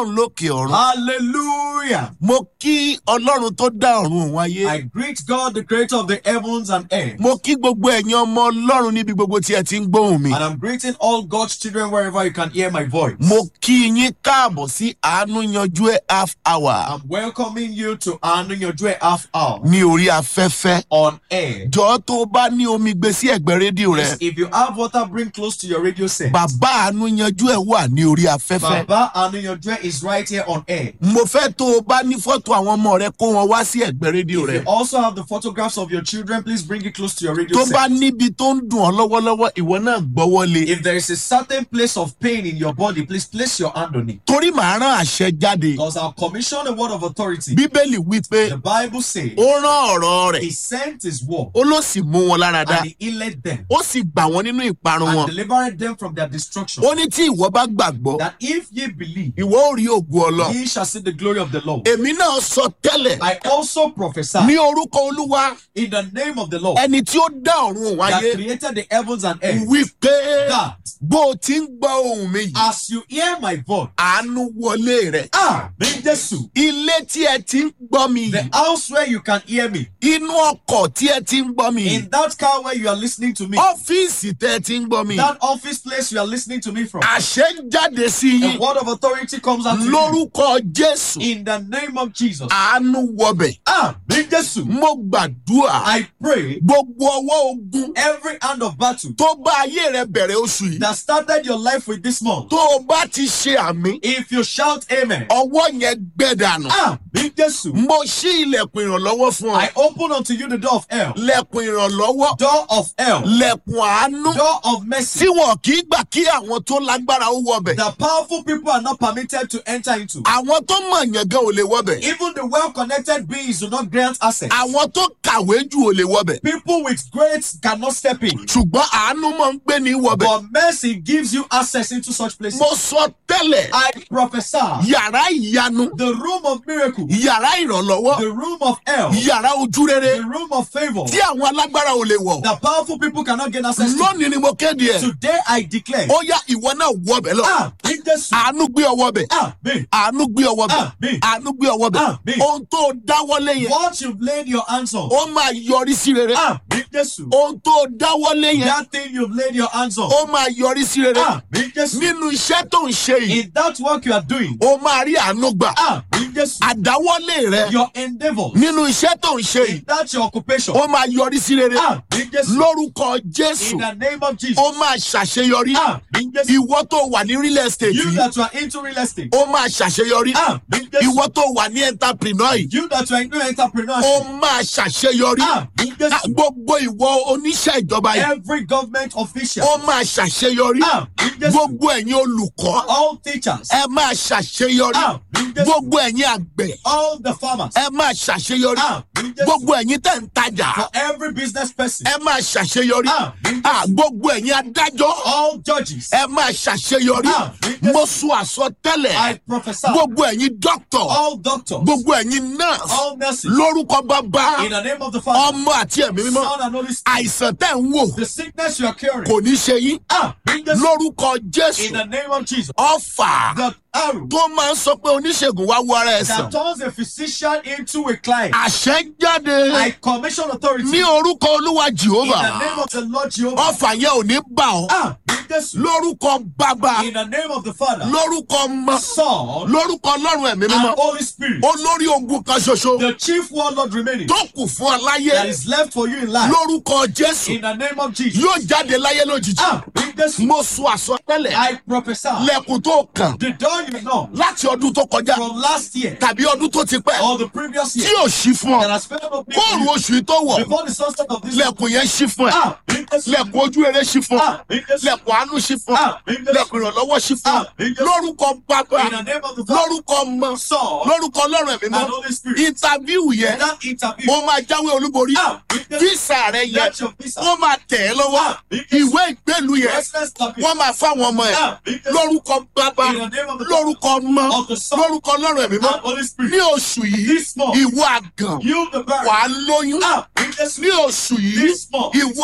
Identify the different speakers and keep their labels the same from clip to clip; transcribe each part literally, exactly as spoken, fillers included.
Speaker 1: lókè ọ̀run.
Speaker 2: Hallelujah.
Speaker 1: Mo kí Ọlọ́run tó dá ọ̀run òun ayé.
Speaker 2: I greet God, the creator of the heavens and earth.
Speaker 1: Mo kí gbogbo ẹ̀yin ọmọ Ọlọ́run níbi gbogbo tí ẹ ti ń gbóhùn mi.
Speaker 2: And I'm greeting all God's children wherever you can hear my voice.
Speaker 1: Mo kí yín káàbọ̀ sí Àánú Yanjú Ẹ̀ half hour
Speaker 2: I'm welcoming you to Anu Yojue half hour
Speaker 1: ní orí afẹ́fẹ́.
Speaker 2: on air.
Speaker 1: Jọ̀ọ́ tó o bá ní omi gbé sí ẹ̀gbẹ́ rédíò rẹ.
Speaker 2: If you have water, bring close to your radio set.
Speaker 1: Bàbá Àánú Yanjú Ẹ̀ wà ní orí afẹ́fẹ́.
Speaker 2: Baba Anu Yojue is right here on air.
Speaker 1: Mo fẹ́ tó o bá ní fọ́tò àwọn ọmọ rẹ kó wọn wá sí ẹ̀gbẹ́ rédíò
Speaker 2: If
Speaker 1: rẹ.
Speaker 2: you also have the photographs of your children, please bring it close to your radio
Speaker 1: Tó
Speaker 2: set.
Speaker 1: bá níbi tó ń dùn ọ́ lọ́wọ́lọ́wọ́, ìwọ náà gbọ́wọ́lé.
Speaker 2: If there is a certain place of pain in your body, please place your hand on it.
Speaker 1: Torí màá rán àṣẹ jáde.
Speaker 2: Because I'll commission a word of authority.
Speaker 1: Bíbélì wí pé
Speaker 2: The Bible says
Speaker 1: ó rán ọ̀rọ̀ rẹ̀,
Speaker 2: he sent his word
Speaker 1: ó ló sì mú wọn lára dá,
Speaker 2: and he healed them
Speaker 1: ó sì gbà wọ́n nínú ìparun
Speaker 2: and
Speaker 1: wọn.
Speaker 2: delivered them from their destruction.
Speaker 1: Ó ní tí ìwọ bá gbàgbọ́,
Speaker 2: That if ye believe,
Speaker 1: ìwọ ó rí ògo Ọlọ́run.
Speaker 2: ye shall see the glory of the Lord.
Speaker 1: Èmi náà sọ tẹ́lẹ̀
Speaker 2: I also prophesy
Speaker 1: ní orúkọ Olúwa,
Speaker 2: in the name of the Lord
Speaker 1: ẹni tí ó dá ọ̀run òun
Speaker 2: that
Speaker 1: ayé,
Speaker 2: created the heavens and earth,
Speaker 1: wí pé
Speaker 2: that
Speaker 1: bó o ti ń gbọ́ ohùn mi yìí,
Speaker 2: as you hear my voice,
Speaker 1: àánú wọlé rẹ̀.
Speaker 2: Amen Jesu,
Speaker 1: Ilé tí ẹ ti ń gbọ́ mi
Speaker 2: the
Speaker 1: yìí,
Speaker 2: house where you can hear me,
Speaker 1: inú ọkọ̀ tí ẹ ti ń gbọ́ mi yìí,
Speaker 2: in that car where you are listening to me,
Speaker 1: ọ́fíìsì tẹ́ ẹ ti ń gbọ́ mi yìí,
Speaker 2: that office place you are listening to me from,
Speaker 1: àṣẹ ń jáde sí
Speaker 2: a
Speaker 1: yín
Speaker 2: word of authority comes out to you
Speaker 1: lórúkọ Jésù.
Speaker 2: in the name of Jesus.
Speaker 1: Àánú wọbẹ̀.
Speaker 2: Amen Jesu,
Speaker 1: Mo gbàdúrà
Speaker 2: I pray
Speaker 1: gbogbo ọwọ́ ogun
Speaker 2: every hand of battle
Speaker 1: tó bá ayé rẹ bẹ̀rẹ̀ oṣù yìí.
Speaker 2: that started your life with this month,
Speaker 1: Tó o bá ti ṣe àmì,
Speaker 2: if you shout amen,
Speaker 1: ọwọ́ yẹn gbẹ dànù.
Speaker 2: Amen Jesu,
Speaker 1: Mo ṣí ilẹ̀kùn ìrànlọ́wọ́ fún ọ.
Speaker 2: I open unto you the door of hell,
Speaker 1: Lẹ̀kùn ìrànlọ́wọ́,
Speaker 2: door of hell,
Speaker 1: lẹ̀kùn àánú
Speaker 2: door of mercy.
Speaker 1: tí wọn kì í gbà kí àwọn tó lágbára ó wọbẹ̀.
Speaker 2: The powerful people are not permitted to enter into.
Speaker 1: Àwọn tó mọ̀ yàn gan ò lè wọbẹ̀.
Speaker 2: Even the well-connected beings do not grant access.
Speaker 1: Àwọn tó kàwé jù ò lè wọbẹ̀.
Speaker 2: People with grades cannot step in.
Speaker 1: Ṣùgbọ́n àánú máa ń gbé ní wọbẹ̀.
Speaker 2: But mercy gives you access into such places.
Speaker 1: Mo sọ tẹ́lẹ̀,
Speaker 2: I prophesy
Speaker 1: yàrá ìyanu,
Speaker 2: the room of miracle,
Speaker 1: yàrá ìrànlọ́wọ́,
Speaker 2: the room of hell,
Speaker 1: yàrá ojú rere
Speaker 2: the room of favor,
Speaker 1: tí àwọn alágbára ò lè wọ̀.
Speaker 2: the powerful people cannot gain access to.
Speaker 1: Lónìí ni mo kéde ẹ̀.
Speaker 2: Today I declare,
Speaker 1: Ó yá ìwọ náà wọbẹ̀ lọ.
Speaker 2: Amen Jesu,
Speaker 1: Àánú gbé ọwọ́ bẹ̀.
Speaker 2: Amen,
Speaker 1: Àánú gbé ọwọ́ bẹ̀.
Speaker 2: Àmín.
Speaker 1: Àánú gbé ọwọ́ bẹ̀.
Speaker 2: Àmín.
Speaker 1: Ohun tó dáwọ́lé yẹn,
Speaker 2: what you've laid your hands on,
Speaker 1: ó máa yọrí sí rere.
Speaker 2: Amen Jesu,
Speaker 1: Ohun tó dáwọ́lé yẹn,
Speaker 2: that thing you've laid your hands on,
Speaker 1: ó máa yọrí sí rere.
Speaker 2: Amen Jesu,
Speaker 1: Nínú iṣẹ́ tó ń ṣe yìí,
Speaker 2: in that work you are doing,
Speaker 1: ó máa rí àánú gbà.
Speaker 2: Amen Jesu,
Speaker 1: Àdáwọ́lé rẹ
Speaker 2: your endeavors,
Speaker 1: nínú iṣẹ́ tó ń ṣe yìí,
Speaker 2: in that your occupation,
Speaker 1: ó máa yọrí sí rere.
Speaker 2: Amen Jesu,
Speaker 1: Lórúkọ Jésù,
Speaker 2: in the name of Jesus,
Speaker 1: ó máa ṣàṣeyọrí.
Speaker 2: Amen Jesu,
Speaker 1: Ìwọ tó wà ní real estate
Speaker 2: you
Speaker 1: yìí,
Speaker 2: that you are into real estate,
Speaker 1: ó máa ṣàṣeyọrí.
Speaker 2: Amen Jesu,
Speaker 1: Ìwọ tó wà ní entrepreneur yìí,
Speaker 2: you that you are into
Speaker 1: ó
Speaker 2: entrepreneurship,
Speaker 1: máa ṣàṣeyọrí.
Speaker 2: Amen Jesu,
Speaker 1: Gbogbo ìwọ oníṣẹ́ ìjọba yìí,
Speaker 2: every government official,
Speaker 1: ó máa ṣàṣeyọrí.
Speaker 2: Amen Jesu,
Speaker 1: Gbogbo ẹ̀yin olùkọ́,
Speaker 2: all teachers,
Speaker 1: ẹ máa ṣàṣeyọrí.
Speaker 2: Amen Jesu,
Speaker 1: Gbogbo ẹ̀yin àgbẹ̀,
Speaker 2: all the farmers,
Speaker 1: ẹ máa ṣàṣeyọrí.
Speaker 2: Amen Jesu,
Speaker 1: Gbogbo ẹ̀yin tẹ̀ ń tajà,
Speaker 2: for every business person,
Speaker 1: ẹ máa ṣàṣeyọrí.
Speaker 2: Amen
Speaker 1: Ah,
Speaker 2: Jesu,
Speaker 1: Gbogbo ẹ̀yin adájọ́,
Speaker 2: all judges,
Speaker 1: ẹ máa ṣàṣeyọrí.
Speaker 2: Amen Jesu,
Speaker 1: Mo sọ àsọtẹ́lẹ̀,
Speaker 2: I prophesy,
Speaker 1: gbogbo ẹ̀yin dọ́kítọ̀,
Speaker 2: all doctors,
Speaker 1: gbogbo ẹ̀yin nọ́ọ̀sì,
Speaker 2: all nurses,
Speaker 1: lórúkọ Bàbá,
Speaker 2: in the name of the Father,
Speaker 1: Ọmọ àti Ẹ̀mí Mímọ́,
Speaker 2: Son, and Holy Spirit,
Speaker 1: àìsàn tẹ̀ ń wò
Speaker 2: the sickness you are curing,
Speaker 1: kò ní ṣe yín.
Speaker 2: Amen Jesu,
Speaker 1: Lórúkọ
Speaker 2: in
Speaker 1: Jésù,
Speaker 2: the name of Jesus,
Speaker 1: ọfà
Speaker 2: the arrow
Speaker 1: tó máa ń sọ pé oníṣègùn wá wo ara ẹ̀ sàn.
Speaker 2: that turns a physician into a client,
Speaker 1: Àṣẹ jáde
Speaker 2: I commission authority
Speaker 1: ní
Speaker 2: in
Speaker 1: orúkọ Olúwa
Speaker 2: the
Speaker 1: Jèhófà.
Speaker 2: name of the Lord Jehovah,
Speaker 1: Ọfà yẹn ò ní bà ọ́.
Speaker 2: Amen Jesu,
Speaker 1: Lórúkọ Bàbá,
Speaker 2: in the name of the Father,
Speaker 1: lórúkọ Ọmọ,
Speaker 2: Son,
Speaker 1: lórúkọ Ọlọ́run Ẹ̀mí
Speaker 2: and
Speaker 1: Mímọ́.
Speaker 2: Holy Spirit,
Speaker 1: Olórí ogun kan ṣoṣo
Speaker 2: the chief warlord remaining
Speaker 1: tó kù fún ọ
Speaker 2: that
Speaker 1: láyé,
Speaker 2: is left for you in life,
Speaker 1: lórúkọ Jésù,
Speaker 2: in the name of Jesus,
Speaker 1: yóò jáde láyé lójijì.
Speaker 2: Amen Jesu,
Speaker 1: Mo sọ àsọtẹ́lẹ̀,
Speaker 2: I prophesy,
Speaker 1: lẹ̀kùn tó kàn
Speaker 2: the door you know
Speaker 1: láti ọdún tó kọjá
Speaker 2: from last year
Speaker 1: tàbí ọdún tó ti pẹ́
Speaker 2: or the previous
Speaker 1: tí
Speaker 2: year
Speaker 1: ò ṣí fún
Speaker 2: that
Speaker 1: ọ.
Speaker 2: has failed open
Speaker 1: Kóòrùn
Speaker 2: for
Speaker 1: oṣù yìí tó wọ̀,
Speaker 2: you before the sunset of this
Speaker 1: lẹ̀kùn yẹn ṣí fún ẹ.
Speaker 2: Amen Jesu,
Speaker 1: Lẹ̀kùn ojú rere ṣí fún ọ.
Speaker 2: Amen Jesu,
Speaker 1: Lẹ̀kùn àánú ṣí fún ọ.
Speaker 2: Amen Jesu,
Speaker 1: Lẹ̀kùn ìrànlọ́wọ́ ṣí fún ọ.
Speaker 2: Amen Jesu,
Speaker 1: Lórúkọ Bàbá,
Speaker 2: in the name of the Father,
Speaker 1: lórúkọ Ọmọ,
Speaker 2: Son,
Speaker 1: lórúkọ Ọlọ́run Ẹ̀mí
Speaker 2: and
Speaker 1: Mímọ́.
Speaker 2: Holy Spirit,
Speaker 1: Interview yẹn,
Speaker 2: that interview,
Speaker 1: ó máa jáwé olúborí.
Speaker 2: Amen Jesu,
Speaker 1: Físà rẹ yẹn,
Speaker 2: let your visa,
Speaker 1: ó máa tẹ̀ ẹ́ lọ́wọ́.
Speaker 2: Amen Jesu,
Speaker 1: Ìwé ìgbélú yẹn,
Speaker 2: residence permit,
Speaker 1: wọ́n máa fáwọn ọmọ ẹ̀.
Speaker 2: Amen Jesu,
Speaker 1: Lórúkọ Bàbá,
Speaker 2: in the name of the Father,
Speaker 1: lórúkọ Ọmọ,
Speaker 2: of the Son,
Speaker 1: lórúkọ Ọlọ́run Ẹ̀mí
Speaker 2: and
Speaker 1: Mímọ́.
Speaker 2: Holy Spirit,
Speaker 1: Ní oṣù yìí,
Speaker 2: this month,
Speaker 1: ìwọ àgàn
Speaker 2: you the
Speaker 1: wà
Speaker 2: barren,
Speaker 1: á lóyún.
Speaker 2: Amen Jesu,
Speaker 1: Ní oṣù yìí,
Speaker 2: this month,
Speaker 1: ìwọ àgàn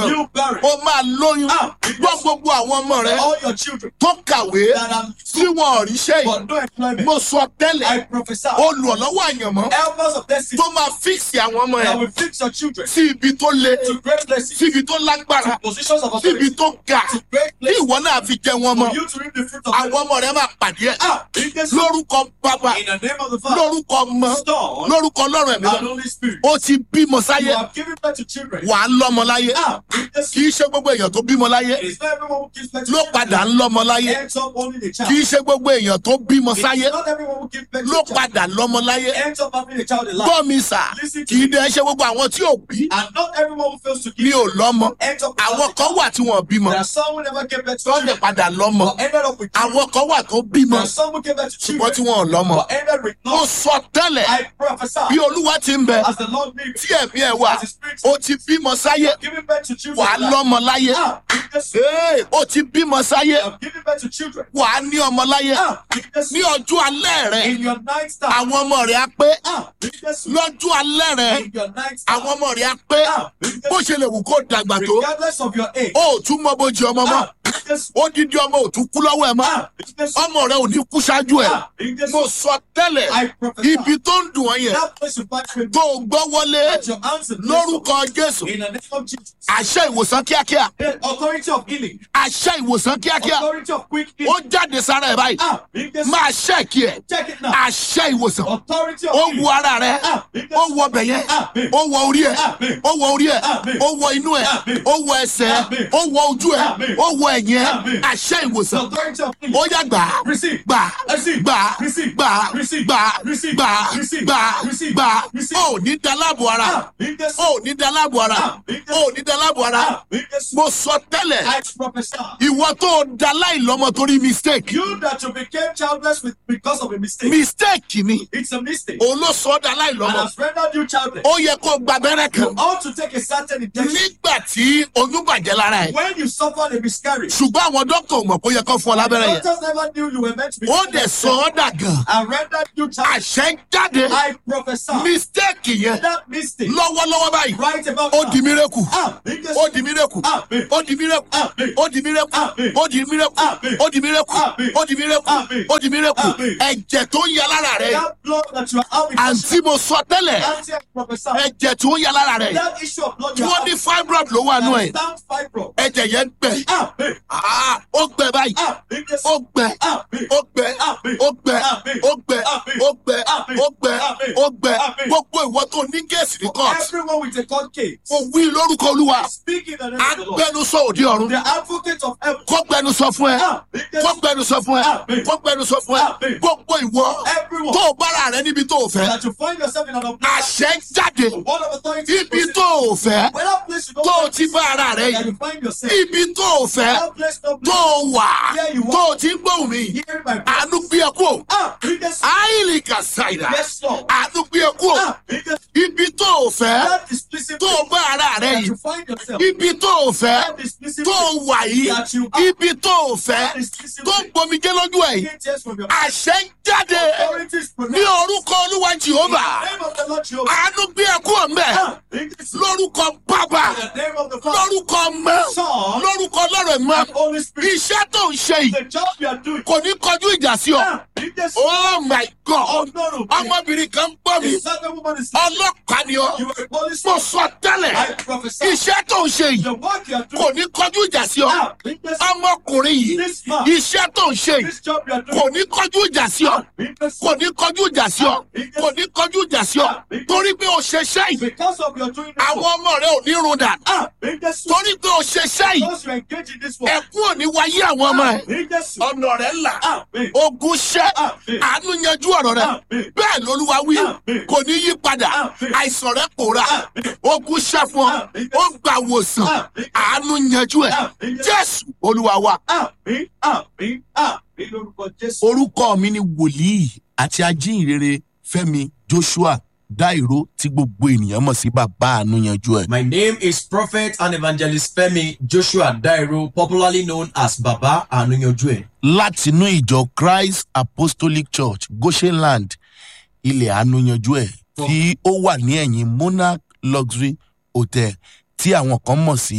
Speaker 1: lọ́nà
Speaker 2: You bury.
Speaker 1: ó máa lóyún
Speaker 2: Ah,
Speaker 1: gbọ́ gbogbo àwọn ọmọ rẹ
Speaker 2: All your children
Speaker 1: tó kàwé
Speaker 2: that are
Speaker 1: tí wọn ò ríṣẹ́ yìí
Speaker 2: but no employment.
Speaker 1: mo sọ tẹ́lẹ̀
Speaker 2: I prophesy.
Speaker 1: olùrànlọ́wọ́ àyànmọ́
Speaker 2: Helpers of destiny
Speaker 1: tó máa fíìsì àwọn ọmọ
Speaker 2: that
Speaker 1: ẹ̀
Speaker 2: will fix your children
Speaker 1: sí ibi tó le
Speaker 2: to great places,
Speaker 1: sí ibi tó lágbára
Speaker 2: positions of
Speaker 1: sí ibi
Speaker 2: authority,
Speaker 1: tó ga
Speaker 2: to great
Speaker 1: tí
Speaker 2: places
Speaker 1: ìwọ náà fi jẹ wọn mọ́
Speaker 2: for you to reap the fruit of
Speaker 1: àwọn
Speaker 2: it.
Speaker 1: ọmọ rẹ máa pàdé ẹ̀
Speaker 2: Ah, in this
Speaker 1: lórúkọ bàbá
Speaker 2: in the name of the Father,
Speaker 1: lórúkọ ọmọ
Speaker 2: Son,
Speaker 1: lórúkọ ọlọ́run ẹ̀mí
Speaker 2: and Holy Spirit.
Speaker 1: ó ti bímọ
Speaker 2: You
Speaker 1: sáyé
Speaker 2: have given birth to children.
Speaker 1: wà á lọ́mọ láyé
Speaker 2: Ah, in this
Speaker 1: kì í ṣe gbogbo èèyàn tó bímọ láyé
Speaker 2: it is not everyone who gives birth to
Speaker 1: ló
Speaker 2: children
Speaker 1: padà ń lọ́mọ láyé
Speaker 2: ends up only the child.
Speaker 1: kì í ṣe gbogbo èèyàn tó bímọ
Speaker 2: It is
Speaker 1: sáyé
Speaker 2: not everyone who gives birth
Speaker 1: ló
Speaker 2: to a child
Speaker 1: padà lọ́mọ láyé
Speaker 2: ends up having a child in life.
Speaker 1: gbọ́ mi sà kì í dẹ́ ṣe gbogbo àwọn tí ò bí
Speaker 2: And not everyone who fails to
Speaker 1: ni
Speaker 2: give
Speaker 1: ò lọ́mọ
Speaker 2: ends up with
Speaker 1: àwọn
Speaker 2: a
Speaker 1: kan
Speaker 2: child.
Speaker 1: wà tí wọ́n bímọ
Speaker 2: There are some who never gave birth to
Speaker 1: tó ń dẹ̀
Speaker 2: children
Speaker 1: padà lọ́mọ
Speaker 2: but ended up with children.
Speaker 1: àwọn kan wà tó bímọ
Speaker 2: There are some who gave birth to
Speaker 1: ṣùgbọ́n tí
Speaker 2: children
Speaker 1: wọ́n ò lọ́mọ
Speaker 2: but ended with
Speaker 1: ó
Speaker 2: no.
Speaker 1: sọ tẹ́lẹ̀
Speaker 2: I prophesy
Speaker 1: bí olúwa ti ń bẹ
Speaker 2: as the Lord lives,
Speaker 1: tí ẹ̀mí ẹ̀ wà
Speaker 2: as His Spirit
Speaker 1: ó ti bímọ sáyé
Speaker 2: giving birth to children.
Speaker 1: wà á lọ́mọ láyé
Speaker 2: Ah, in this
Speaker 1: Ee, ó ti bímọ sáyé
Speaker 2: of giving birth to children.
Speaker 1: wà á ní ọmọ láyé
Speaker 2: Ah, in this
Speaker 1: ní ọjọ́ alẹ́ rẹ̀
Speaker 2: in your night star.
Speaker 1: àwọn ọmọ rẹ̀ á pé
Speaker 2: Ah, in this
Speaker 1: lọ́jọ́ alẹ́ rẹ̀
Speaker 2: in your night star.
Speaker 1: àwọn ọmọ rẹ̀ á pé
Speaker 2: Ah, in
Speaker 1: bó
Speaker 2: this
Speaker 1: ṣe lè wù kó dàgbà tó
Speaker 2: regardless of your age.
Speaker 1: ó ò tún mọ bójú ọmọ mọ́
Speaker 2: Ah, in this
Speaker 1: ó dídí ọmọ ò tún kú lọ́wọ́ ẹ̀ mọ́
Speaker 2: ah, in this
Speaker 1: ọmọ rẹ̀ ò ní kú ṣáájú ẹ̀
Speaker 2: ah, in this
Speaker 1: mo sọ tẹ́lẹ̀
Speaker 2: I prophesy
Speaker 1: ibi tó ń dùn ọ́ yẹn
Speaker 2: that place you find faith,
Speaker 1: tó o gbọ́ wọlé
Speaker 2: that your answer
Speaker 1: lórúkọ Jésù
Speaker 2: in the name of Jesus.
Speaker 1: àṣẹ ìwòsàn kíákíá
Speaker 2: The authority of healing,
Speaker 1: àṣẹ ìwòsàn kíákíá
Speaker 2: authority of quick
Speaker 1: ó
Speaker 2: healing.
Speaker 1: jáde sára ẹ̀ báyìí
Speaker 2: Ah, in this
Speaker 1: máa ṣẹ́ẹ̀kì ẹ̀
Speaker 2: check it now.
Speaker 1: àṣẹ ìwòsàn
Speaker 2: Authority of
Speaker 1: ó
Speaker 2: healing.
Speaker 1: wọ ara rẹ̀
Speaker 2: Ah, in this
Speaker 1: ó wọ ọbẹ̀ yẹn
Speaker 2: Amen.
Speaker 1: ó wọ orí ẹ̀
Speaker 2: Amen.
Speaker 1: ó wọ orí ẹ̀
Speaker 2: Amen.
Speaker 1: ó wọ inú ẹ̀
Speaker 2: Amen.
Speaker 1: ó wọ ẹsẹ̀ ẹ̀
Speaker 2: Amen.
Speaker 1: ó wọ ojú ẹ̀
Speaker 2: Amen.
Speaker 1: ó wọ ẹ̀yìn ẹ̀
Speaker 2: Amen.
Speaker 1: àṣẹ
Speaker 2: The
Speaker 1: ìwòsàn
Speaker 2: authority of
Speaker 1: ó
Speaker 2: healing.
Speaker 1: yá gbà á
Speaker 2: Receive.
Speaker 1: gbà á
Speaker 2: Receive.
Speaker 1: gbà á
Speaker 2: Receive.
Speaker 1: gbà á
Speaker 2: Receive.
Speaker 1: gbà á
Speaker 2: Receive.
Speaker 1: gbà á
Speaker 2: Receive.
Speaker 1: gbà á
Speaker 2: Receive.
Speaker 1: gbà á
Speaker 2: Receive.
Speaker 1: ó ní daláàbò ara
Speaker 2: Ah, in this
Speaker 1: ó ní daláàbò ara
Speaker 2: Ah, in this
Speaker 1: ó ní daláàbò ara
Speaker 2: ah, in this
Speaker 1: mo sọ tẹ́lẹ̀
Speaker 2: I prophesy.
Speaker 1: ìwọ tó o da láìlọ́mọ torí mistake
Speaker 2: You that you became childless with because of a mistake.
Speaker 1: mistake ni
Speaker 2: It's a mistake.
Speaker 1: òun ló sọ ọ́ da
Speaker 2: And
Speaker 1: láìlọ́mọ
Speaker 2: has rendered you childless.
Speaker 1: ó yẹ kó o gba abẹ́rẹ́ kan
Speaker 2: You ought to take a certain injection.
Speaker 1: nígbà tí oyún bàjẹ́ lára ẹ̀
Speaker 2: When you suffered a miscarriage,
Speaker 1: ṣùgbọ́n àwọn dókítà ò mọ̀ pé ó yẹ kó fún ọ lábẹ́rẹ́ yẹn
Speaker 2: doctors never knew you were meant to be
Speaker 1: ó dẹ̀ sọ ọ́ dà gan
Speaker 2: and rendered you childless.
Speaker 1: àṣẹ jáde
Speaker 2: I prophesy
Speaker 1: mistake yẹn
Speaker 2: that mistake
Speaker 1: lọ́wọ́lọ́wọ́ báyìí
Speaker 2: right about
Speaker 1: ó di
Speaker 2: now.
Speaker 1: miracle
Speaker 2: Ah, in this
Speaker 1: ó di miracle
Speaker 2: Amen.
Speaker 1: ó di miracle
Speaker 2: Amen.
Speaker 1: ó di miracle
Speaker 2: Amen.
Speaker 1: ó di miracle
Speaker 2: Amen.
Speaker 1: ó di miracle
Speaker 2: Amen.
Speaker 1: ó di miracle
Speaker 2: Amen.
Speaker 1: ó di miracle
Speaker 2: Amen.
Speaker 1: ẹ̀jẹ̀ tó ń yà lára rẹ̀
Speaker 2: that blood that you are having.
Speaker 1: àǹtí mo sọ tẹ́lẹ̀
Speaker 2: Auntie, I prophesy
Speaker 1: ẹ̀jẹ̀ tó ń yà lára rẹ̀
Speaker 2: that issue of blood
Speaker 1: tí
Speaker 2: you
Speaker 1: wọ́n
Speaker 2: are
Speaker 1: ní fibroid ló wà nù ẹ̀
Speaker 2: having. Stand fibro.
Speaker 1: ẹ̀jẹ̀ yẹn gbẹ
Speaker 2: Amen.
Speaker 1: Ah, ó gbẹ báyìí
Speaker 2: Ah, in this
Speaker 1: ó gbẹ
Speaker 2: Amen.
Speaker 1: ó gbẹ
Speaker 2: Amen.
Speaker 1: ó gbẹ
Speaker 2: Amen.
Speaker 1: ó gbẹ
Speaker 2: Amen.
Speaker 1: ó gbẹ
Speaker 2: Amen.
Speaker 1: ó gbẹ
Speaker 2: Amen.
Speaker 1: ó gbẹ
Speaker 2: Amen.
Speaker 1: gbogbo ìwọ tó ní gẹ̀ẹ́sì ní court
Speaker 2: Everyone with a court case.
Speaker 1: ó wí lórúkọ olúwa
Speaker 2: Speak in the name of the Lord.
Speaker 1: agbẹnusọ òde ọ̀run
Speaker 2: The advocate of heaven.
Speaker 1: kó gbẹnusọ fún ẹ
Speaker 2: Ah, in this
Speaker 1: kó gbẹnusọ fún ẹ
Speaker 2: Amen.
Speaker 1: kó gbẹnusọ fún ẹ
Speaker 2: Amen.
Speaker 1: gbogbo ìwọ
Speaker 2: Everyone
Speaker 1: tó o bára rẹ níbi tó o fẹ́
Speaker 2: that you find yourself in an obligation.
Speaker 1: àṣẹ jáde
Speaker 2: Word of authority.
Speaker 1: ibi tó o fẹ́
Speaker 2: When that place you don't
Speaker 1: tó o
Speaker 2: find
Speaker 1: ti bá ara rẹ
Speaker 2: that
Speaker 1: yìí
Speaker 2: you find yourself.
Speaker 1: ibi tó o fẹ́
Speaker 2: That place no
Speaker 1: tó
Speaker 2: place.
Speaker 1: o wà
Speaker 2: Here you are.
Speaker 1: tó o ti ń gbóhùn mi
Speaker 2: Hear my voice.
Speaker 1: àánú gbé ẹ kú o
Speaker 2: Ah, in this
Speaker 1: àìlì kàṣàìdà
Speaker 2: yes, Lord.
Speaker 1: àánú gbé ẹ kú o
Speaker 2: Ah, in this
Speaker 1: ibi tó o fẹ́
Speaker 2: that displeasing
Speaker 1: tó o
Speaker 2: place
Speaker 1: bá ara rẹ
Speaker 2: that
Speaker 1: yìí
Speaker 2: you find yourself.
Speaker 1: ibi tó o fẹ́
Speaker 2: That displeasing
Speaker 1: tó
Speaker 2: place
Speaker 1: o wà yìí
Speaker 2: that you are.
Speaker 1: ibi tó o fẹ́
Speaker 2: That displeasing
Speaker 1: tó ń
Speaker 2: place.
Speaker 1: gbomijé lójú ẹ̀ yìí
Speaker 2: Get tears from your
Speaker 1: àṣẹ jáde
Speaker 2: authorities
Speaker 1: ní
Speaker 2: pronounced.
Speaker 1: orúkọ olúwa jehova
Speaker 2: In the name of the Lord Jehovah.
Speaker 1: àánú gbé ẹ kú o mbẹ
Speaker 2: Ah, in this
Speaker 1: lórúkọ bàbá
Speaker 2: in the name of the Father,
Speaker 1: lórúkọ ọmọ
Speaker 2: Son,
Speaker 1: lórúkọ ọlọ́rọ̀ mọ́
Speaker 2: and Holy Spirit.
Speaker 1: iṣẹ́ tó ń ṣe yìí
Speaker 2: The job you are doing.
Speaker 1: kò ní kọjú ìjà sí ọ
Speaker 2: Ah, in this
Speaker 1: oh my god
Speaker 2: honorable.
Speaker 1: ọmọbìnrin kan gbọ́ mi
Speaker 2: The certain woman is
Speaker 1: ọlọ́pàá ni ọ
Speaker 2: you are a police.
Speaker 1: mo sọ tẹ́lẹ̀
Speaker 2: I prophesy.
Speaker 1: iṣẹ́ tó ń ṣe yìí
Speaker 2: The work you are
Speaker 1: kò
Speaker 2: doing.
Speaker 1: ní kọjú ìjà sí ọ
Speaker 2: Ah, in this
Speaker 1: ọmọkùnrin yìí
Speaker 2: this man.
Speaker 1: iṣẹ́ tó ń ṣe yìí
Speaker 2: This job you are doing.
Speaker 1: kò ní kọjú ìjà sí ọ
Speaker 2: In this
Speaker 1: kò ní kọjú ìjà sí ọ kò ní kọjú ìjà sí ọ torí pé o ṣe iṣẹ́ yìí
Speaker 2: because of your doing this
Speaker 1: àwọn
Speaker 2: work.
Speaker 1: ọmọ rẹ ò ní run dà
Speaker 2: Ah, in this
Speaker 1: torí pé o ṣe iṣẹ́ yìí
Speaker 2: because you engage in this work.
Speaker 1: ẹkún ò ní wáyé àwọn ọmọ ẹ
Speaker 2: In this
Speaker 1: ọ̀nà rẹ̀ là
Speaker 2: Amen.
Speaker 1: ogun ṣẹ́
Speaker 2: Amen.
Speaker 1: àánú yanjú ọ̀rọ̀ rẹ̀
Speaker 2: Amen.
Speaker 1: bẹ́ẹ̀ lolúwa wí
Speaker 2: Amen.
Speaker 1: kò ní yí padà
Speaker 2: Amen.
Speaker 1: àìsàn rẹ̀ pòórá
Speaker 2: Amen.
Speaker 1: ogun ṣẹ́ fún ọ
Speaker 2: Amen.
Speaker 1: ó gbà wòsàn
Speaker 2: Amen.
Speaker 1: àánú yanjú ẹ̀
Speaker 2: Amen.
Speaker 1: jésù olúwa wa.
Speaker 2: Àmín, àmín, àmín lórúkọ Jésù.
Speaker 1: orúkọ mi ni wòlíì àti ajínrere Fẹ́mi Joshua Dairo tí gbogbo ènìyàn mọ̀ sí bàbá àánú yanjú ẹ̀.
Speaker 2: My name is Prophet and Evangelist Femi Joshua Dairo, popularly known as Baba Anunyojue.
Speaker 1: látinú ìjọ Christ Apostolic Church Goshenland ilẹ̀ àánú yanjú ẹ̀ tí ó wà ní ẹ̀yìn Monarch Luxury Hotel tí àwọn kan mọ̀ sí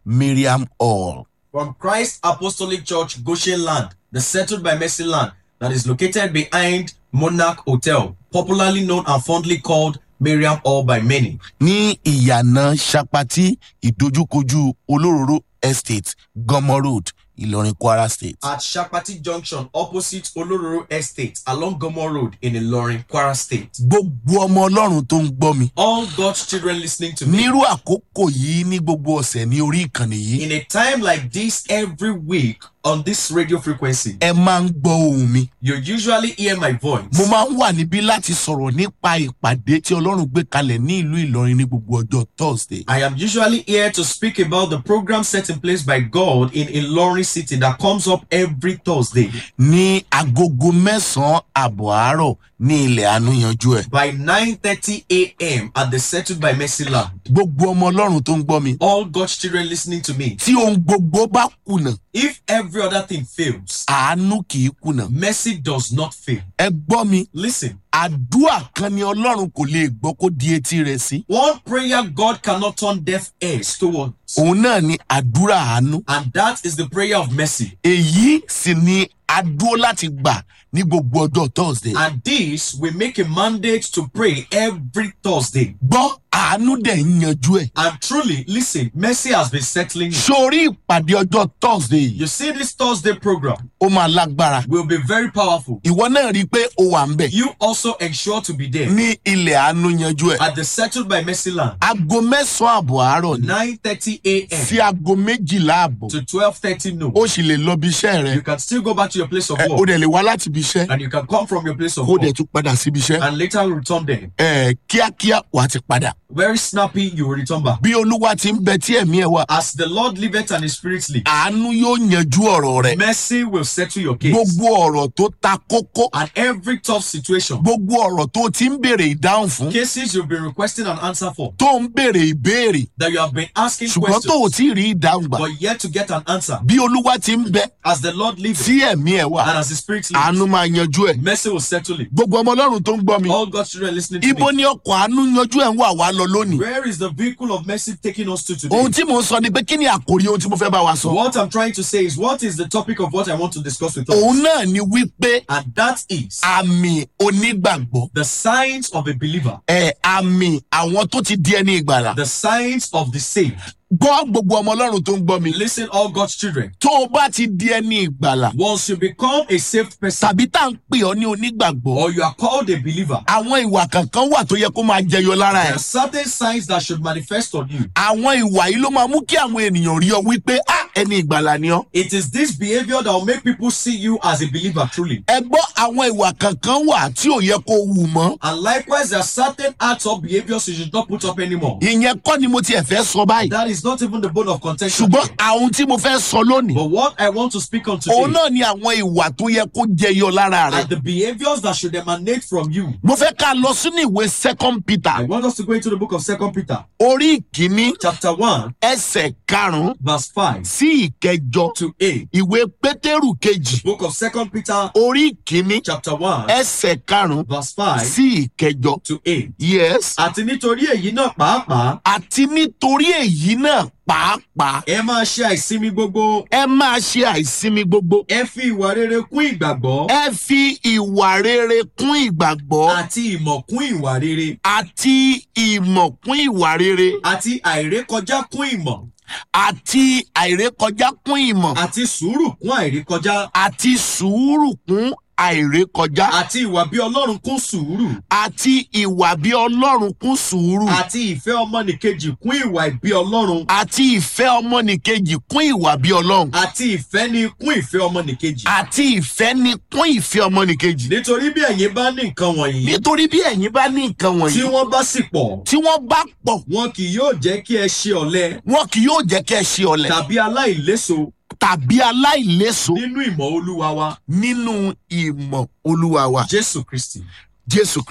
Speaker 1: Miriam Hall.
Speaker 2: From Christ Apostolic Church, Goshen Land, the Settled by Mercy Land that is located behind Monarch Hotel, popularly known and fondly called Miriam Hall by many.
Speaker 1: Ní ìyànà Ṣapati ìdojúkojú Olóróró Estate, Gomo Road, Ìlọrin, Kwara State.
Speaker 2: At Shapati Junction, opposite Olororo Estate, along Gomo Road in Ilorin, Kwara State.
Speaker 1: Gbogbo ọmọ Ọlọ́run tó ń gbọ́ mi.
Speaker 2: All God's children listening to me.
Speaker 1: Nírú àkókò yìí ní gbogbo ọ̀sẹ̀ ní orí ìkànnì yìí.
Speaker 2: In a time like this every week on this radio frequency,
Speaker 1: Ẹ máa ń gbọ́ ohùn mi.
Speaker 2: you usually hear my voice.
Speaker 1: Mo máa ń wà níbí láti sọ̀rọ̀ nípa ìpàdé tí Ọlọ́run gbé kalẹ̀ ní ìlú Ìlọrin ní gbogbo ọjọ́ Thursday.
Speaker 2: I am usually here to speak about the program set in place by God in Ilorin City that comes up every Thursday
Speaker 1: Ní agogo mẹ́sàn-án àbọ̀ àárọ̀ ní ilẹ̀ àánú yanjú ẹ̀.
Speaker 2: by nine thirty a.m. at the Settled by Mercy Land.
Speaker 1: Gbogbo ọmọ Ọlọ́run tó ń gbọ́ mi.
Speaker 2: All God's children listening to me.
Speaker 1: Tí ohun gbogbo bá kùnà,
Speaker 2: If every other thing fails,
Speaker 1: àánú kì í kùnà.
Speaker 2: mercy does not fail.
Speaker 1: Ẹ gbọ́ mi.
Speaker 2: Listen,
Speaker 1: Àdúrà kan ni Ọlọ́run kò lè gbọ́ kó di etí rẹ̀ sí.
Speaker 2: one prayer God cannot turn deaf ears towards,
Speaker 1: Òun náà ni àdúrà àánú.
Speaker 2: and that is the prayer of mercy.
Speaker 1: Èyí sì ni a dúró láti gbà ní gbogbo ọjọ́ Thursday.
Speaker 2: And this we make a mandate to pray every Thursday.
Speaker 1: Gbọ́ àánú dẹ̀ ń yanjú ẹ̀.
Speaker 2: And truly, listen, mercy has been settling it.
Speaker 1: Sórí ìpàdé ọjọ́ Thursday yìí,
Speaker 2: You see, this Thursday program
Speaker 1: ó máa lágbára.
Speaker 2: will be very powerful.
Speaker 1: Ìwọ náà rí i pé o wà ń bẹ̀.
Speaker 2: You also ensure to be there
Speaker 1: Ní ilẹ̀ àánú yanjú ẹ̀.
Speaker 2: at the Settled by Mercy Land,
Speaker 1: Aago mẹ́sàn-án àbọ̀ àárọ̀ ni
Speaker 2: nine thirty a.m.
Speaker 1: sí aago méjìlá àbọ̀.
Speaker 2: to twelve thirty noon.
Speaker 1: Ó sì lè lọ bí iṣẹ́ rẹ̀.
Speaker 2: You can still go back to your place of
Speaker 1: Ẹ, O
Speaker 2: work,
Speaker 1: dẹ̀ lè wá láti bí iṣẹ́.
Speaker 2: and you can come from your place of
Speaker 1: Kó dẹ̀
Speaker 2: work
Speaker 1: tún padà síbi iṣẹ́.
Speaker 2: and later return there.
Speaker 1: Ẹ, Kíákíá wàá ti padà.
Speaker 2: Very snappy, you will return back.
Speaker 1: Bí Olúwa ti ń bẹ tí ẹ̀mí ẹ̀ wà,
Speaker 2: As the Lord liveth and his spirit live,
Speaker 1: àánú yóò yanjú ọ̀rọ̀ rẹ̀.
Speaker 2: mercy will settle your case.
Speaker 1: Gbogbo ọ̀rọ̀ tó ta kókó,
Speaker 2: And every tough situation,
Speaker 1: gbogbo ọ̀rọ̀ tó ti ń béèrè ìdáhùn fún,
Speaker 2: cases you've been requesting an answer for,
Speaker 1: tó ń béèrè ìbéèrè,
Speaker 2: that you have been asking
Speaker 1: ṣùgbọ́n tó ò
Speaker 2: questions,
Speaker 1: tí ì rí ìdáhùn gbà.
Speaker 2: but yet to get an answer.
Speaker 1: Bí Olúwa ti ń bẹ
Speaker 2: As the Lord liveth
Speaker 1: tí ẹ̀mí ẹ̀ wà,
Speaker 2: and as his spirit lives,
Speaker 1: àánú máa yanjú ẹ̀.
Speaker 2: mercy will settle it.
Speaker 1: Gbogbo ọmọ Ọlọ́run tó ń gbọ́ mi,
Speaker 2: All God's children listening to
Speaker 1: ibo
Speaker 2: me,
Speaker 1: ni ọkọ̀ àánú yanjú ẹ̀ ń wà wá lọ lónìí?
Speaker 2: where is the vehicle of mercy taking us to today?
Speaker 1: Ohun tí mò ń sọ ni pé kí ni àkòrí ohun tí mo fẹ́ bá wa sọ?
Speaker 2: What I'm trying to say is, what is the topic of what I want to discuss with us?
Speaker 1: Òun náà ni wípé
Speaker 2: And that is
Speaker 1: àmì onígbàgbọ́.
Speaker 2: the signs of a believer,
Speaker 1: Ẹ àmì àwọn tó ti di ẹni ìgbàlà.
Speaker 2: the signs of the saved.
Speaker 1: Gbọ́ gbogbo ọmọ Ọlọ́run tó ń gbọ́ mi.
Speaker 2: Listen, all God's children.
Speaker 1: Tó o bá ti di ẹni ìgbàlà,
Speaker 2: Once you become a saved person,
Speaker 1: tàbí tá à ń pè ọ́ ní onígbàgbọ́,
Speaker 2: or you are called a believer,
Speaker 1: àwọn ìwà kankan wà tó yẹ kó máa jẹyọ lára
Speaker 2: there
Speaker 1: ẹ̀.
Speaker 2: are certain signs that should manifest on you.
Speaker 1: Àwọn ìwà yìí ló máa mú kí àwọn ènìyàn rí ọ wípé á ẹni ìgbàlà ni ọ́.
Speaker 2: It is this behavior that will make people see you as a believer truly.
Speaker 1: Ẹ gbọ́ àwọn ìwà kankan wà tí ò yẹ kó wù mọ́.
Speaker 2: And likewise, there are certain acts or behaviors you should not put up anymore.
Speaker 1: Ìyẹn kọ́ ni mo tiẹ̀ fẹ́ sọ báyìí.
Speaker 2: That is not even the bone of contention.
Speaker 1: Ṣùgbọ́n àwọn tí mo fẹ́ sọ lónìí,
Speaker 2: But what I want to speak on
Speaker 1: òun
Speaker 2: today
Speaker 1: náà ni àwọn ìwà tó yẹ kó jẹyọ lára rẹ̀.
Speaker 2: are the behaviors that should emanate from you.
Speaker 1: Mo fẹ́ ká lọ sínú ìwé Second Peter
Speaker 2: I want us to go into the book of Second Peter,
Speaker 1: orí ìkíní
Speaker 2: chapter one,
Speaker 1: ẹsẹ̀ karùn-ún
Speaker 2: verse five
Speaker 1: sí ìkẹjọ.
Speaker 2: to eight.
Speaker 1: Ìwé Pétérù kejì
Speaker 2: Book of Second Peter,
Speaker 1: orí ìkíní
Speaker 2: chapter one,
Speaker 1: ẹsẹ̀ karùn-ún
Speaker 2: verse five
Speaker 1: sí ìkẹjọ.
Speaker 2: to eight.
Speaker 1: Yes.
Speaker 2: Àti nítorí èyí náà pàápàá,
Speaker 1: Àti nítorí èyí náà pàápàá
Speaker 2: ẹ máa ṣe àìsinmi gbogbo,
Speaker 1: ẹ máa ṣe àìsinmi gbogbo.
Speaker 2: ẹ fi ìwà rere kún ìgbàgbọ́,
Speaker 1: Ẹ fi ìwà rere kún ìgbàgbọ́
Speaker 2: àti ìmọ̀ kún ìwà rere,
Speaker 1: àti ìmọ̀ kún ìwà rere
Speaker 2: àti àìrékọjá kún ìmọ̀,
Speaker 1: àti àìrékọjá kún ìmọ̀
Speaker 2: àti sùúrù kún àìrékọjá,
Speaker 1: àti sùúrù kún àìrékọjá
Speaker 2: àti ìwà bí Ọlọ́run kún sùúrù,
Speaker 1: àti ìwà bí Ọlọ́run kún sùúrù
Speaker 2: àti ìfẹ́ ọmọnìkejì kún ìwà ìbí Ọlọ́run,
Speaker 1: àti ìfẹ́ ọmọnìkejì kún ìwà bí Ọlọ́run
Speaker 2: àti ìfẹ́ ni kún ìfẹ́ ọmọnìkejì.
Speaker 1: àti ìfẹ́ ni kún ìfẹ́ ọmọnìkejì.
Speaker 2: Nítorí bí ẹ̀yin bá ní nǹkan wọ̀nyí,
Speaker 1: Nítorí bí ẹ̀yin bá ní nǹkan
Speaker 2: tí
Speaker 1: wọ̀nyí
Speaker 2: wọ́n bá sì pọ̀,
Speaker 1: tí wọ́n bá pọ̀,
Speaker 2: wọn kì yóò jẹ́ kí ẹ ṣe ọ̀lẹ
Speaker 1: wọn kì yóò jẹ́ kẹ́ ẹ ṣe ọ̀lẹ
Speaker 2: tàbí aláìléso
Speaker 1: tàbí aláìléso
Speaker 2: nínú ìmọ̀ Olúwa wa,
Speaker 1: nínú ìmọ̀ Olúwa wa
Speaker 2: Jésù Kristi.
Speaker 1: Jésù Kristi.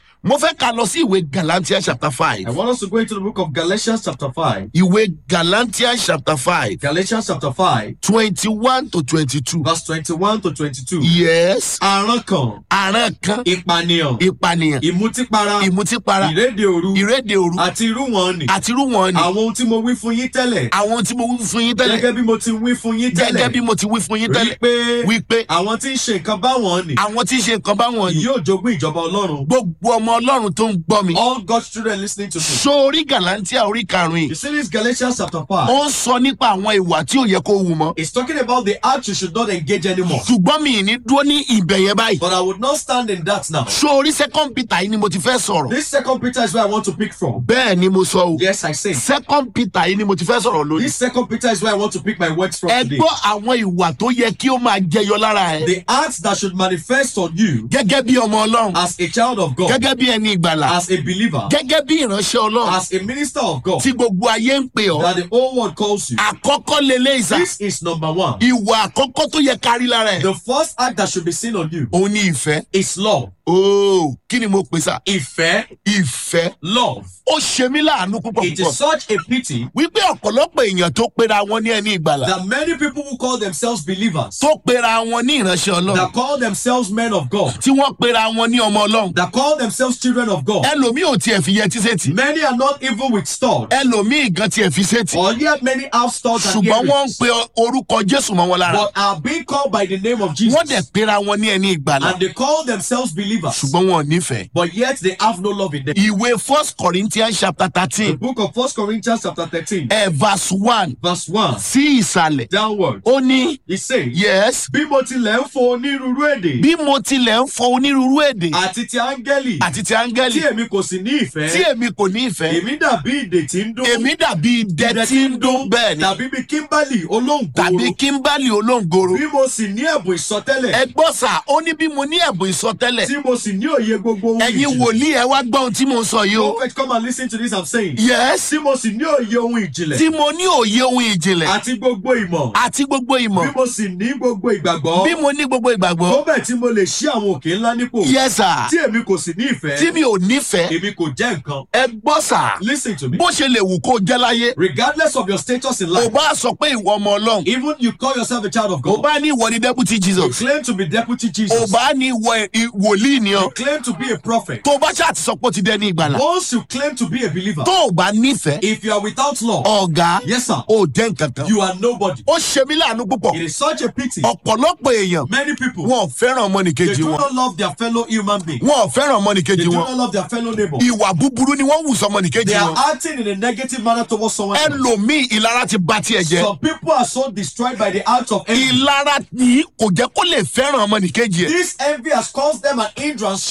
Speaker 1: mo fẹ́ ká lọ sí ìwé Galatians chapter five.
Speaker 2: I want us to go into the book of Galatians chapter five.
Speaker 1: ìwé Galatians chapter five.
Speaker 2: Galatians chapter five.
Speaker 1: twenty-one to twenty-two.
Speaker 2: Verse twenty-one to twenty-two.
Speaker 1: yes.
Speaker 2: Àrán kan.
Speaker 1: àrán kan.
Speaker 2: Ìpànìyàn.
Speaker 1: ìpànìyàn.
Speaker 2: Ìmutípara.
Speaker 1: ìmutípara.
Speaker 2: Ìréde òru.
Speaker 1: ìréde òru.
Speaker 2: Àti irú wọn ni.
Speaker 1: àti irú wọn ni.
Speaker 2: Àwọn ohun tí mo wí fún yín tẹ́lẹ̀.
Speaker 1: àwọn ohun tí mo wí fún yín tẹ́lẹ̀.
Speaker 2: Gẹ́gẹ́ bí mo ti wí fún yín tẹ́lẹ̀.
Speaker 1: gẹ́gẹ́ bí mo ti wí fún yín tẹ́lẹ̀.
Speaker 2: Wípé.
Speaker 1: wípé.
Speaker 2: Àwọn tí ń ṣe nǹkan báwọn ni.
Speaker 1: àwọn tí ń ṣe nǹkan báwọn ni.
Speaker 2: Yóò jogún ìjọba Ọlọ́run.
Speaker 1: gbogbo ọmọ Ọlọ́run tó ń gbọ́ mi.
Speaker 2: All God's children listening to me.
Speaker 1: sórí Galatia orí karùn-ún
Speaker 2: You
Speaker 1: yìí.
Speaker 2: see this Galatians chapter five.
Speaker 1: ó ń sọ nípa àwọn ìwà tí ò yẹ kó wù mọ́.
Speaker 2: It's talking about the act you should not engage anymore.
Speaker 1: ṣùgbọ́n mi ì ní dúró ní ibẹ̀ yẹn báyìí.
Speaker 2: But I would not stand in that now.
Speaker 1: sórí second Peter yìí ni mo ti fẹ́ sọ̀rọ̀.
Speaker 2: This second Peter is where I want to pick from.
Speaker 1: bẹ́ẹ̀ ni mo sọ o.
Speaker 2: Yes, I say.
Speaker 1: second Peter yìí ni mo ti fẹ́ sọ̀rọ̀ lórí.
Speaker 2: This second Peter is where I want to pick my words from
Speaker 1: ẹ
Speaker 2: today.
Speaker 1: gbọ́ àwọn ìwà tó yẹ kí ó máa jẹyọ lára ẹ.
Speaker 2: The acts that should manifest on you
Speaker 1: gẹ́gẹ́ bí ọmọ Ọlọ́run.
Speaker 2: as a child of God,
Speaker 1: gẹ́gẹ́ bí ẹni ìgbàlà.
Speaker 2: as a believer,
Speaker 1: gẹ́gẹ́ bí ìránṣẹ́ Ọlọ́run.
Speaker 2: as a minister of God,
Speaker 1: tí gbogbo ayé ń pè ọ́.
Speaker 2: that the whole world calls you.
Speaker 1: àkọ́kọ́ lélẹ́ ìsà.
Speaker 2: This is number one.
Speaker 1: ìwà àkọ́kọ́ tó yẹ kárí lára ẹ̀.
Speaker 2: The first act that should be seen on you
Speaker 1: òun ni ìfẹ́.
Speaker 2: is love.
Speaker 1: ooo kí ni mo pè sá.
Speaker 2: Ìfẹ́,
Speaker 1: ìfẹ́.
Speaker 2: love.
Speaker 1: ó ṣe mí láàánú púpọ̀
Speaker 2: It is
Speaker 1: púpọ̀.
Speaker 2: such a pity
Speaker 1: wípé ọ̀pọ̀lọpọ̀ èèyàn tó pera wọn ní ẹni ìgbàlà.
Speaker 2: that many people who call themselves believers,
Speaker 1: tó pera wọn ní ìránṣẹ́ Ọlọ́run.
Speaker 2: that call themselves men of God,
Speaker 1: tí wọ́n pera wọn ní ọmọ Ọlọ́run.
Speaker 2: that call themselves children of God,
Speaker 1: ẹlòmíì ò tiẹ̀ fi yẹtí sétí.
Speaker 2: many are not even with stud,
Speaker 1: ẹlòmíì gan tiẹ̀ fi sétí.
Speaker 2: or yet many have studs and
Speaker 1: ṣùgbọ́n wọ́n ń
Speaker 2: earrings,
Speaker 1: pe orúkọ Jésù mọ́ wọn lára.
Speaker 2: but are being called by the name of
Speaker 1: wọ́n
Speaker 2: Jesus,
Speaker 1: dẹ̀ pera wọn ní ẹni ìgbàlà.
Speaker 2: and they call themselves believers,
Speaker 1: ṣùgbọ́n wọn ò nífẹ̀ẹ́.
Speaker 2: but yet they have no love in them.
Speaker 1: ìwé first Corinthians chapter
Speaker 2: The
Speaker 1: thirteen
Speaker 2: book of First Corinthians chapter thirteen,
Speaker 1: ẹ̀ verse one
Speaker 2: verse one,
Speaker 1: sí ìsàlẹ̀.
Speaker 2: downward,
Speaker 1: ó ní
Speaker 2: he says,
Speaker 1: yes.
Speaker 2: bí mo tilẹ̀ ń fọ onírúurú èdè,
Speaker 1: bí mo tilẹ̀ ń fọ onírúurú èdè
Speaker 2: àti ti áńgẹ́lì,
Speaker 1: àti ti
Speaker 2: tí
Speaker 1: áńgẹ́lì
Speaker 2: èmi kò sì ní
Speaker 1: tí
Speaker 2: ìfẹ́,
Speaker 1: èmi kò ní ìfẹ́.
Speaker 2: èmi dàbí ìdè tí ń dún,
Speaker 1: èmi dàbí idẹ tí ń dún bẹ́ẹ̀ ni
Speaker 2: tàbí bí kímbálì olóńgbòòrò,
Speaker 1: tàbí kímbálì olóńgoro.
Speaker 2: bí mo sì ní ẹ̀bùn ìsọtẹ́lẹ̀,
Speaker 1: ẹ gbọ́ sà ó ní bí mo ní ẹ̀bùn ìsọtẹ́lẹ̀.
Speaker 2: tí mo sì ní òye gbogbo ohun
Speaker 1: ẹ̀yin
Speaker 2: ìjìnlẹ̀.
Speaker 1: wòlíì ẹ wá gbọ́ ohun tí mo ń sọ yìí o.
Speaker 2: Prophet, come and listen to this I'm saying.
Speaker 1: yes.
Speaker 2: Tí mo sì ní òye ohun ìjìnlẹ̀,
Speaker 1: tí mo ní òye ohun ìjìnlẹ̀
Speaker 2: àti gbogbo ìmọ̀,
Speaker 1: àti gbogbo
Speaker 2: bí
Speaker 1: ìmọ̀
Speaker 2: mo sì ní gbogbo ìgbàgbọ́,
Speaker 1: bí mo ní gbogbo ìgbàgbọ́.
Speaker 2: tó bẹ́ẹ̀ tí mo lè ṣí àwọn òkè ńlá nípò,
Speaker 1: yes sà.
Speaker 2: tí èmi kò sì ní ìfẹ́,
Speaker 1: tí mi ò nífẹ̀ẹ́.
Speaker 2: èmi kò jẹ́ nǹkan.
Speaker 1: ẹ gbọ́ sà.
Speaker 2: Listen to me.
Speaker 1: bó ṣe lè wù kó jẹ́ láyé.
Speaker 2: Regardless of your status in
Speaker 1: ò
Speaker 2: life,
Speaker 1: bá sọ pé ìwọ ọmọ Ọlọ́run.
Speaker 2: even you call yourself a child of
Speaker 1: ò
Speaker 2: God,
Speaker 1: bá ní ìwọ ni deputy
Speaker 2: you
Speaker 1: Jesus.
Speaker 2: claim to be deputy
Speaker 1: ò
Speaker 2: Jesus,
Speaker 1: bá ní ìwọ ì- wòlíì ni
Speaker 2: you
Speaker 1: ọ.
Speaker 2: claim to be a prophet,
Speaker 1: tó o bá ṣáà ti sọ pé ó ti dẹni ìgbàlà.
Speaker 2: once you claim to be a believer,
Speaker 1: tó o bá nífẹ̀ẹ́.
Speaker 2: if you are without love,
Speaker 1: ọ̀gá
Speaker 2: yes sir,
Speaker 1: ò jẹ́ nǹkan kan.
Speaker 2: you are nobody.
Speaker 1: ó ṣe mí láàánú púpọ̀.
Speaker 2: It is such a pity.
Speaker 1: ọ̀pọ̀lọpọ̀ èèyàn
Speaker 2: Many people,
Speaker 1: wọn ò fẹ́ràn
Speaker 2: they
Speaker 1: ọmọnìkejì
Speaker 2: do
Speaker 1: wọn.
Speaker 2: not love their fellow human being.
Speaker 1: wọn ò fẹ́ràn
Speaker 2: They
Speaker 1: ọmọnìkejì
Speaker 2: do
Speaker 1: wọn.
Speaker 2: not love their fellow neighbor.
Speaker 1: ìwà búburú ni wọ́n wù sọmọnìkejì
Speaker 2: They are
Speaker 1: wọn.
Speaker 2: acting in a negative manner towards someone else.
Speaker 1: ẹlòmíì ìlara ti bà tiẹ̀ jẹ́.
Speaker 2: Some people are so destroyed by the act of envy.
Speaker 1: ìlara yìí kò jẹ́ kó lè fẹ́ràn ọmọnìkejì ẹ̀.
Speaker 2: This envy has caused them an hindrance